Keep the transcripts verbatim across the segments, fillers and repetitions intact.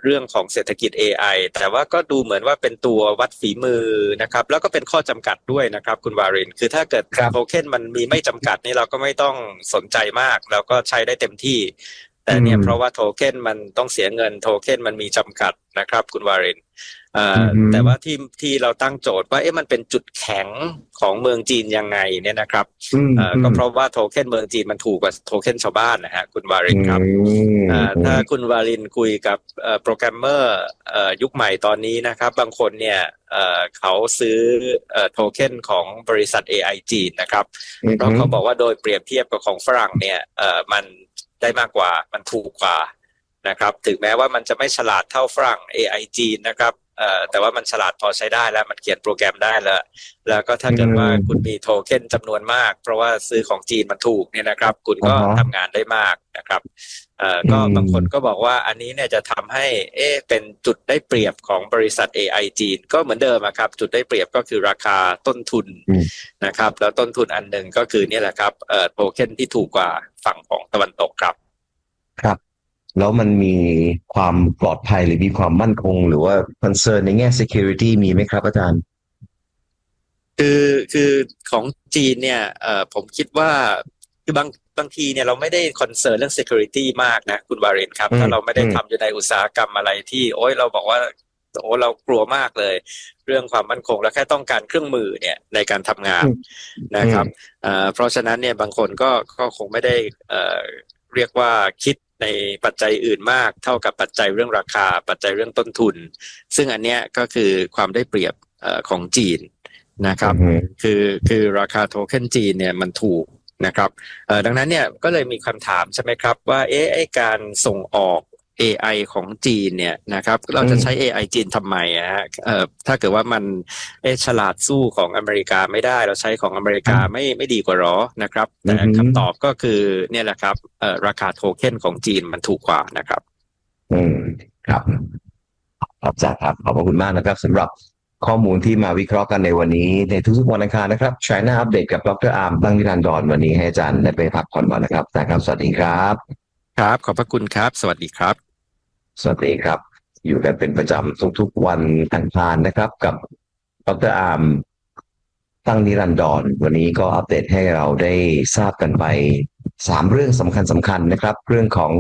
เรื่องของเศรษฐกิจ เอ ไอ แต่ว่าก็ดูเหมือนว่าเป็นตัววัดฝีมือนะครับแล้วก็เป็นข้อจำกัดด้วยนะครับคุณวารินคือถ้าเกิดโทเค็นมันมีไม่จำกัดนี่เราก็ไม่ต้องสนใจมากแล้วก็ใช้ได้เต็มที่แต่เนี่ยเพราะว่าโทเค็นมันต้องเสียเงินโทเค็นมันมีจำกัดนะครับคุณวารินแต่ว่าที่ที่เราตั้งโจทย์ว่าเอ๊ะมันเป็นจุดแข็งของเมืองจีนยังไงเนี่ยนะครับก็เพราะว่าโทเค็นเมืองจีนมันถูกกว่าโทเค็นชาวบ้านนะฮะคุณวารินครับถ้าคุณวารินคุยกับโปรแกรมเมอร์ยุคใหม่ตอนนี้นะครับบางคนเนี่ยเขาซื้อโทเค็นของบริษัท เอ ไอ จีนนะครับเพราะเขาบอกว่าโดยเปรียบเทียบกับของฝรั่งเนี่ยมันได้มากกว่ามันถูกกว่านะครับถึงแม้ว่ามันจะไม่ฉลาดเท่าฝรั่ง เอ ไอ จีนนะครับเอ่อแต่ว่ามันฉลาดพอใช้ได้แล้วมันเขียนโปรแกรมได้แล้วแล้วก็ถ้าเกิดว่าคุณมีโทเค็นจำนวนมากเพราะว่าซื้อของจีนมันถูกเนี่ยนะครับคุณก็ทำงานได้มากนะครับเอ่อก็บางคนก็บอกว่าอันนี้เนี่ยจะทำให้เอ๊ะเป็นจุดได้เปรียบของบริษัท เอ ไอ จีนก็เหมือนเดิมครับจุดได้เปรียบก็คือราคาต้นทุนนะครับแล้วต้นทุนอันหนึ่งก็คือนี่แหละครับเอ่อโทเค็นที่ถูกกว่าฝั่งของตะวันตกครับครับแล้วมันมีความปลอดภัยหรือมีความมั่นคงหรือว่า concern ในแง่ security มีไหมครับอาจารย์คือคือของจีนเนี่ยเอ่อผมคิดว่าคือบางบางทีเนี่ยเราไม่ได้ concern เรื่อง security มากนะคุณวารินครับถ้าเราไม่ได้ทำอยู่ในอุตสาหกรรมอะไรที่โอ้ยเราบอกว่าโอ้เรากลัวมากเลยเรื่องความมั่นคงและแค่ต้องการเครื่องมือเนี่ยในการทำงานนะครับเอ่อเพราะฉะนั้นเนี่ยบางคนก็ก็คงไม่ได้เอ่อเรียกว่าคิดในปัจจัยอื่นมากเท่ากับปัจจัยเรื่องราคาปัจจัยเรื่องต้นทุนซึ่งอันเนี้ยก็คือความได้เปรียบเอ่อของจีนนะครับคือคือราคาโทเค็นจีนเนี่ยมันถูกนะครับเอ่อดังนั้นเนี่ยก็เลยมีคำถามใช่ไหมครับว่าเอ๊ะไอ้การส่งออก เอ ไอ ของจีนเนี่ยนะครับเราจะใช้ เอ ไอ จีนทำไมอะฮะเอ่อถ้าเกิดว่ามันเอ๊ะฉลาดสู้ของอเมริกาไม่ได้เราใช้ของอเมริกาไม่ไม่ดีกว่าหรอนะครับแต่คำตอบก็คือเนี่ยแหละครับเอ่อราคาโทเค็นของจีนมันถูกกว่านะครับอืมครับครับจ้าครับขอบคุณมากนะครับสำหรับข้อมูลที่มาวิเคราะห์กันในวันนี้ในทุกๆวันอังคารนะครับ China Update กับดร.อาร์มตั้งนิรันดรวันนี้ให้อาจารย์ได้ไปพักผ่อนก่อนนะครับนะครับสวัสดีครับครับขอบพระคุณครับสวัสดีครับสวัสดีครับอยู่กันเป็นประจำทุกๆวันอังคารนะครับกับดร.อาร์มตั้งนิรันดรวันนี้ก็อัปเดตให้เราได้ทราบกันไปสามเรื่องสำคัญสำคัญนะครับเรื่องของ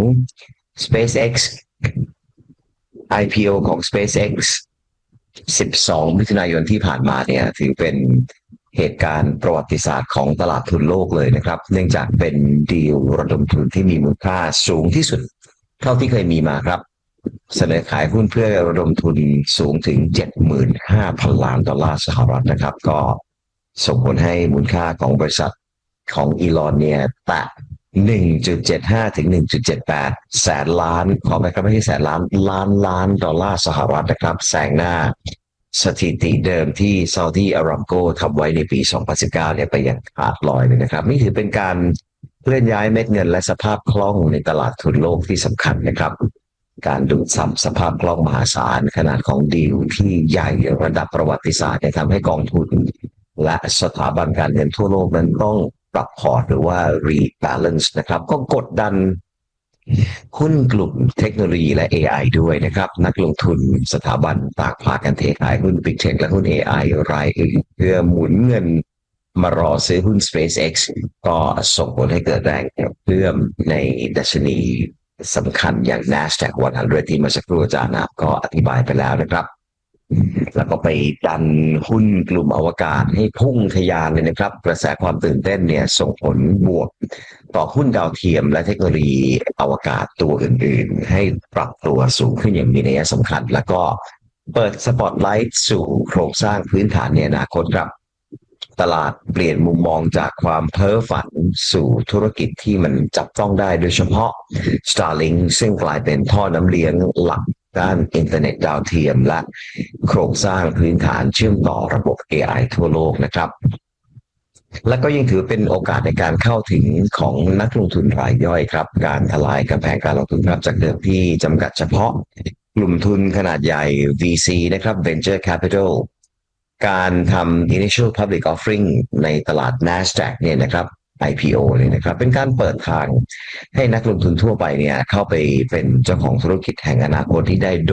SpaceX ไอ พี โอ ของ SpaceX สิบสองมิถุนายนที่ผ่านมาเนี่ยถือเป็นเหตุการณ์ประวัติศาสตร์ของตลาดทุนโลกเลยนะครับเนื่องจากเป็นดีลระดมทุนที่มีมูลค่าสูงที่สุดเท่าที่เคยมีมาครับเสนอขายหุ้นเพื่อระดมทุนสูงถึง เจ็ดหมื่นห้าพัน ล้านดอลลาร์สหรัฐนะครับก็ส่งผลให้มูลค่าของบริษัทของอีลอนเนี่ยแตะ หนึ่งจุดเจ็ดห้า ถึง หนึ่งจุดเจ็ดแปด แสนล้านขอไปครับไม่ใช่แสนล้านล้านล้านดอลลาร์สหรัฐนะครับแซงหน้าสถิติเดิมที่ซาอุดีอารัมโกทำไว้ในปีสองพันสิบเก้าเนี่ยไปอย่างขาดลอยเลยนะครับนี่ถือเป็นการเคลื่อนย้ายเม็ดเงินและสภาพคล่องในตลาดทุนโลกที่สำคัญนะครับการดูดซับสภาพคล่องมหาศาลขนาดของดีลที่ใหญ่ระดับประวัติศาสตร์เนี่ยทำให้กองทุนและสถาบันการเงินทั่วโลกนั้นต้องปรับพอร์ตหรือว่า rebalance นะครับก็กดดันหุ้นกลุ่มเทคโนโลยีและ เอ ไอ ด้วยนะครับนักลงทุนสถาบันต่างพากันเทขายหุ้น Big Tech และหุ้น เอ ไอ รายอื่นเพื่อหมุนเงินมารอซื้อหุ้น SpaceX ก็ส่งผลให้เกิดแรงกระเพื่อมในดัชนีสำคัญอย่าง NASDAQ หนึ่งร้อยที่เมื่อสักครู่อาจารย์ก็อธิบายไปแล้วนะครับแล้วก็ไปดันหุ้นกลุ่มอวกาศให้พุ่งทะยานเลยนะครับกระแสความตื่นเต้นเนี่ยส่งผลบวกต่อหุ้นดาวเทียมและเทคโนโลยีอวกาศตัวอื่นๆให้ปรับตัวสูงขึ้นอย่างมีนัยสำคัญแล้วก็เปิดสปอตไลท์สู่โครงสร้างพื้นฐานในอนาคตครับตลาดเปลี่ยนมุมมองจากความเพ้อฝันสู่ธุรกิจที่มันจับต้องได้โดยเฉพาะ Starlink ซึ่งกลายเป็นท่อน้ำเลี้ยงหลักด้านอินเทอร์เน็ตดาวเทียมและโครงสร้างพื้นฐานเชื่อมต่อระบบ เอ ไอ ทั่วโลกนะครับและก็ยังถือเป็นโอกาสในการเข้าถึงของนักลงทุนรายย่อยครับการทลายกำแพงการลงทุนครับจากเดิมที่จำกัดเฉพาะกลุ่มทุนขนาดใหญ่ วี ซี นะครับ Venture Capital การทำ Initial Public Offering ในตลาด NASDAQ เนี่ยนะครับ ไอ พี โอ เลยนะครับเป็นการเปิดทางให้นักลงทุนทั่วไปเนี่ยเข้าไปเป็นเจ้าของธุรกิจแห่งอนาคตที่ได้